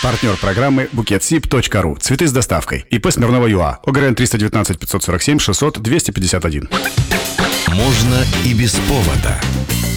Партнер программы BuketSip.ru. Цветы с доставкой. ИП Смирнова ЮА. ОГРН 319 547 600 251. Можно и без повода.